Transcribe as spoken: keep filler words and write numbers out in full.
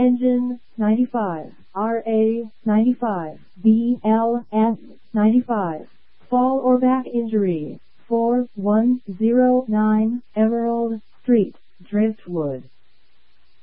Engine, ninety-five. R A, ninety-five. B L S, ninety-five. Fall or back injury, four one zero nine Emerald Street, Driftwood.